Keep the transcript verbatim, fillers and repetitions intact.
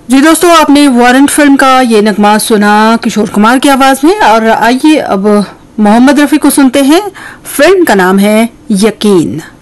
जी दोस्तों, आपने warrant film का ये नगमा सुना किशोर कुमार की आवाज में। और आइए अब मोहम्मद रफी को सुनते हैं। फिल्म का नाम है यकीन।